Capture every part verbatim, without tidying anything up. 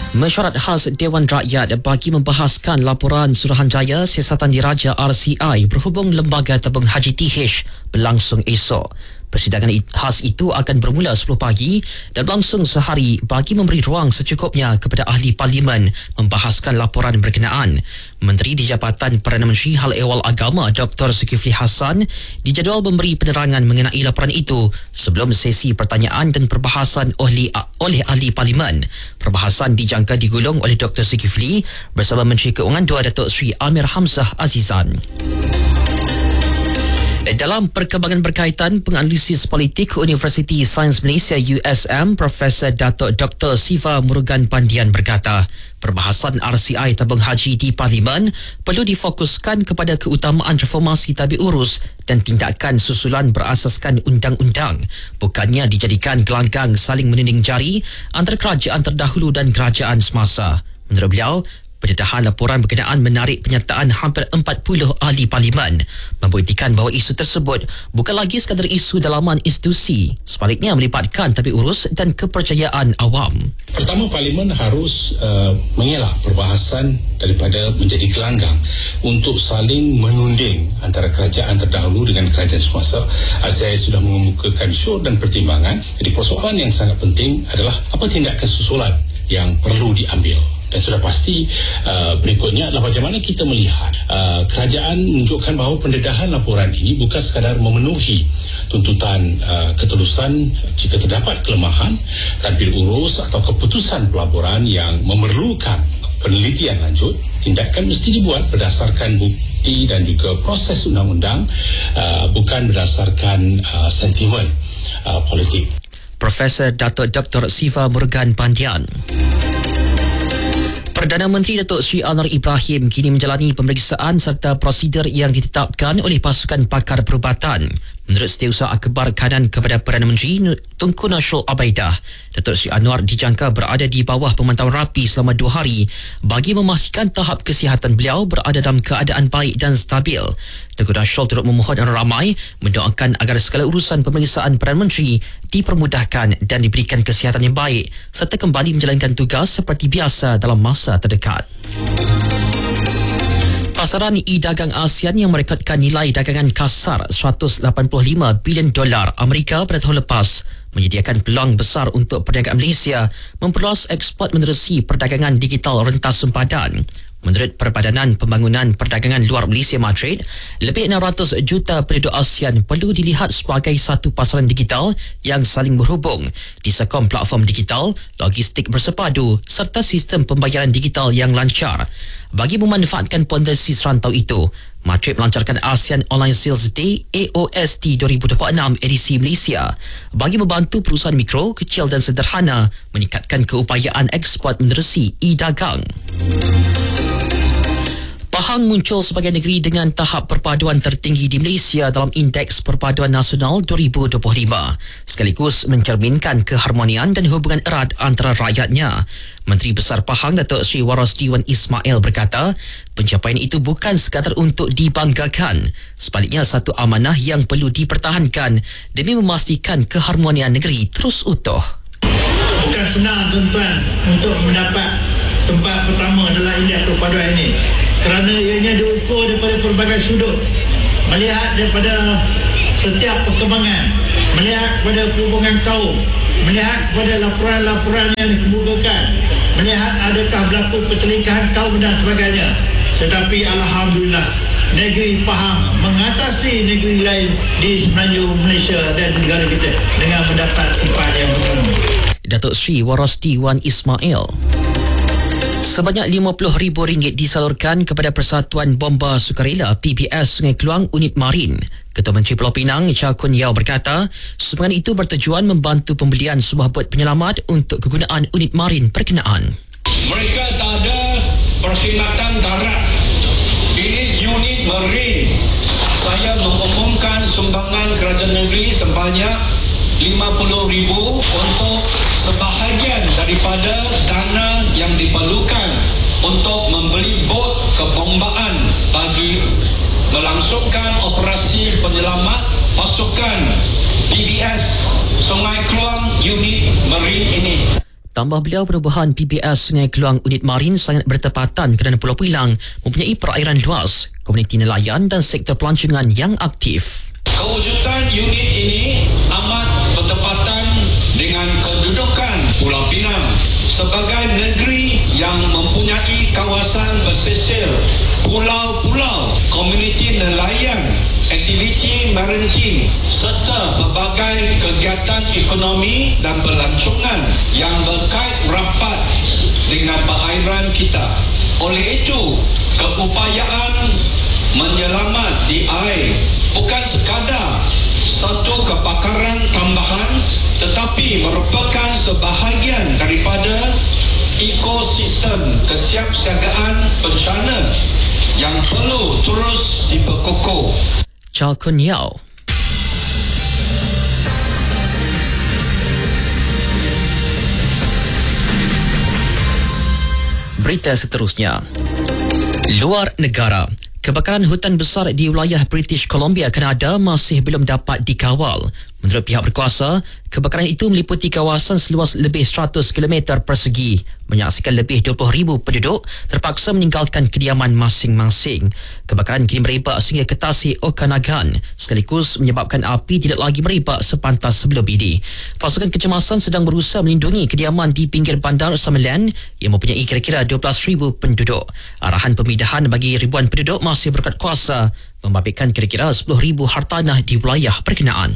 Mesyuarat khas Dewan Rakyat bagi membahaskan laporan Suruhanjaya Siasatan Diraja R C I berhubung Lembaga Tabung Haji T H berlangsung esok. Persidangan khas itu akan bermula sepuluh pagi dan berlangsung sehari bagi memberi ruang secukupnya kepada ahli parlimen membahaskan laporan berkenaan. Menteri di Jabatan Perdana Menteri Hal Ehwal Agama Doktor Zulkifli Hassan dijadual memberi penerangan mengenai laporan itu sebelum sesi pertanyaan dan perbahasan oleh, oleh ahli parlimen. Perbahasan dijangka digulung oleh Doktor Zulkifli bersama Menteri Keuangan dua Datuk Seri Amir Hamzah Azizan. Dalam perkembangan berkaitan penganalisis politik Universiti Sains Malaysia U S M, Profesor Datuk Doktor Siva Murugan Pandian berkata, perbahasan R C I tabung haji di Parlimen perlu difokuskan kepada keutamaan reformasi tabik urus dan tindakan susulan berasaskan undang-undang, bukannya dijadikan gelanggang saling menuding jari antara kerajaan terdahulu dan kerajaan semasa. Menurut beliau, pendedahan laporan berkenaan menarik penyertaan hampir empat puluh ahli parlimen membuktikan bahawa isu tersebut bukan lagi sekadar isu dalaman institusi, sebaliknya melibatkan tabik urus dan kepercayaan awam. Pertama, parlimen harus uh, mengelak perbahasan daripada menjadi gelanggang untuk saling menunding antara kerajaan terdahulu dengan kerajaan semasa. Saya sudah mengemukakan syur dan pertimbangan. Jadi persoalan yang sangat penting adalah apa tindakan susulan yang perlu diambil. Dan sudah pasti uh, berikutnya adalah bagaimana kita melihat uh, kerajaan menunjukkan bahawa pendedahan laporan ini bukan sekadar memenuhi tuntutan uh, ketulusan jika terdapat kelemahan tadbir urus atau keputusan pelaporan yang memerlukan penelitian lanjut. Tindakan mesti dibuat berdasarkan bukti dan juga proses undang-undang, uh, bukan berdasarkan uh, sentimen uh, politik. Profesor Datuk Doktor Siva Murugan Pandian. Perdana Menteri Datuk Seri Anwar Ibrahim kini menjalani pemeriksaan serta prosedur yang ditetapkan oleh pasukan pakar perubatan. Menurut Setiausaha Akhbar Kanan kepada Perdana Menteri Tunku Nasrul Abaidah, Datuk Seri Anwar dijangka berada di bawah pemantauan rapi selama dua hari bagi memastikan tahap kesihatan beliau berada dalam keadaan baik dan stabil. Tunku Nasrul turut memohon orang ramai mendoakan agar segala urusan pemeriksaan Perdana Menteri dipermudahkan dan diberikan kesihatan yang baik serta kembali menjalankan tugas seperti biasa dalam masa terdekat. Pasaran e-dagang ASEAN yang merekodkan nilai dagangan kasar seratus lapan puluh lima bilion dolar Amerika pada tahun lepas menyediakan peluang besar untuk perniagaan Malaysia memperluas ekspor menerusi perdagangan digital rentas sempadan. Menurut Perbadanan Pembangunan Perdagangan Luar Malaysia Madrid, lebih enam ratus juta penduduk ASEAN perlu dilihat sebagai satu pasaran digital yang saling berhubung, disokong platform digital, logistik bersepadu serta sistem pembayaran digital yang lancar. Bagi memanfaatkan potensi serantau itu, Madrid melancarkan ASEAN Online Sales Day A O S D dua ribu dua puluh enam edisi Malaysia bagi membantu perusahaan mikro, kecil dan sederhana meningkatkan keupayaan ekspor menerusi e-dagang. Pahang muncul sebagai negeri dengan tahap perpaduan tertinggi di Malaysia dalam Indeks Perpaduan Nasional dua ribu dua puluh lima, sekaligus mencerminkan keharmonian dan hubungan erat antara rakyatnya. Menteri Besar Pahang Datuk Seri Warosdi Wan Ismail berkata, pencapaian itu bukan sekadar untuk dibanggakan, sebaliknya satu amanah yang perlu dipertahankan demi memastikan keharmonian negeri terus utuh. Bukan senang tuan-tuan untuk mendapat tempat pertama dalam indeks perpaduan ini, kerana ianya diukur daripada pelbagai sudut, melihat daripada setiap perkembangan, melihat pada hubungan kaum, melihat pada laporan-laporan yang dikemukakan, melihat adakah berlaku pertelingkahan kaum dan sebagainya. Tetapi Alhamdulillah, negeri Pahang mengatasi negeri lain di semenanjung Malaysia dan negara kita dengan mendapat tempat yang pertama. Datuk Seri Warosdi Wan Ismail. Sebanyak lima puluh ribu ringgit disalurkan kepada Persatuan Bomba Sukarela P B S Sungai Keluang Unit Marin. Ketua Menteri Pulau Pinang Cha Kun Yao berkata, sumbangan itu bertujuan membantu pembelian sebuah bot penyelamat untuk kegunaan unit marin berkenaan. Mereka tak ada perkhidmatan darat. Ini unit marin. Saya mengumumkan sumbangan kerajaan negeri sebanyak lima puluh ribu untuk sebahagian daripada dana yang diperlukan untuk membeli bot kebombaan bagi melangsungkan operasi penyelamat pasukan P B S Sungai Keluang unit marin ini. Tambah beliau, perubahan P B S Sungai Keluang Unit Marin sangat bertepatan kerana Pulau Pilang mempunyai perairan luas, komuniti nelayan dan sektor pelancongan yang aktif. Kewujudan unit ini amat bertepatan dengan kedudukan Pulau Pinang sebagai negeri yang mempunyai kawasan pesisir, pulau-pulau, komuniti nelayan, aktiviti maritim serta pelbagai kegiatan ekonomi dan pelancongan yang berkait rapat dengan perairan kita. Oleh itu, keupayaan menyelamat di air bukan sekadar satu kepakaran tambahan tetapi merupakan sebahagian daripada ekosistem kesiapsiagaan bencana yang perlu terus diperkukuh. Chow Kun Yao. Berita seterusnya. Luar negara. Kebakaran hutan besar di wilayah British Columbia, Kanada masih belum dapat dikawal. Menurut pihak berkuasa, kebakaran itu meliputi kawasan seluas lebih seratus kilometer persegi, menyaksikan lebih dua puluh ribu penduduk terpaksa meninggalkan kediaman masing-masing. Kebakaran kini merebak sehingga ke Tasik Okanagan, sekaligus menyebabkan api tidak lagi merebak sepantas sebelum ini. Pasukan kecemasan sedang berusaha melindungi kediaman di pinggir bandar Summerland yang mempunyai kira-kira dua belas ribu penduduk. Arahan pemindahan bagi ribuan penduduk masih berkat kuasa, membabitkan kira-kira sepuluh ribu hartanah di wilayah berkenaan.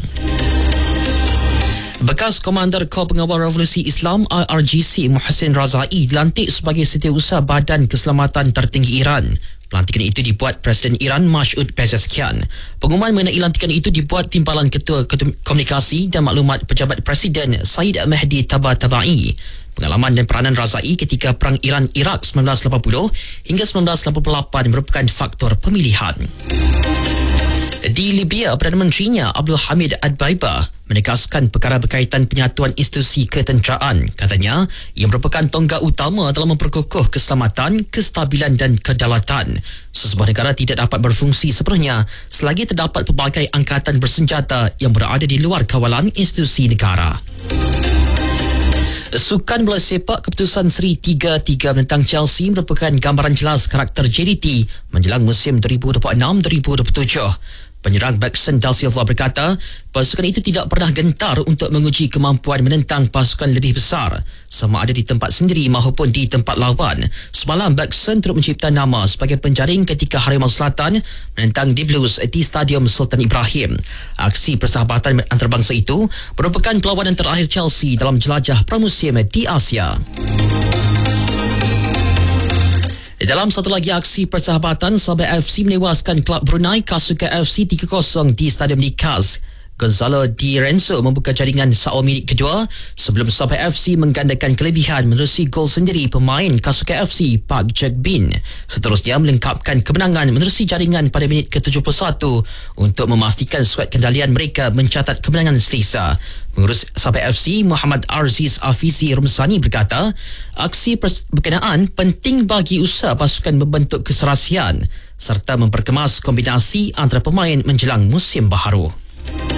Bekas Komander Kor Pengawal Revolusi Islam I R G C Muhsin Razai dilantik sebagai Setiausaha Badan Keselamatan Tertinggi Iran. Pelantikan itu dibuat Presiden Iran Masoud Pezeshkian. Pengumuman mengenai lantikan itu dibuat Timbalan Ketua Komunikasi dan Maklumat Pejabat Presiden Syed Mahdi Tabatabai. Pengalaman dan peranan Razai ketika Perang Iran-Iraq sembilan belas lapan puluh hingga sembilan belas lapan puluh lapan merupakan faktor pemilihan. Di Libya, Perdana Menterinya Abdul Hamid Ad-Baibah menegaskan perkara berkaitan penyatuan institusi ketenteraan. Katanya, ia merupakan tonggak utama dalam memperkukuh keselamatan, kestabilan dan kedaulatan. Sesebuah negara tidak dapat berfungsi sepenuhnya selagi terdapat pelbagai angkatan bersenjata yang berada di luar kawalan institusi negara. Sukan bola sepak keputusan seri tiga tiga menentang Chelsea merupakan gambaran jelas karakter J D T menjelang musim dua ribu dua puluh enam dua ribu dua puluh tujuh. Penyerang Baxen Da Silva berkata, pasukan itu tidak pernah gentar untuk menguji kemampuan menentang pasukan lebih besar, sama ada di tempat sendiri maupun di tempat lawan. Semalam, Baxen turut mencipta nama sebagai penjaring ketika Harimau Selatan menentang The Blues di Stadium Sultan Ibrahim. Aksi persahabatan antarabangsa itu merupakan perlawanan terakhir Chelsea dalam jelajah pramusim di Asia. Dalam satu lagi aksi persahabatan, Sabah F C menewaskan klub Brunei Kasuka F C tiga kosong di Stadium Nikaz. Gonzalo Di Renzo membuka jaringan Sao minit kedua sebelum Sabah F C menggandakan kelebihan menerusi gol sendiri pemain Kasuka F C Park Jack-bin. Seterusnya melengkapkan kemenangan menerusi jaringan pada minit ke tujuh puluh satu untuk memastikan skuad kendalian mereka mencatat kemenangan selesa. Pengurus Sabah F C Muhammad Aziz Afizi Rumsani berkata, aksi berkenaan penting bagi usaha pasukan membentuk keserasian serta memperkemas kombinasi antara pemain menjelang musim baharu.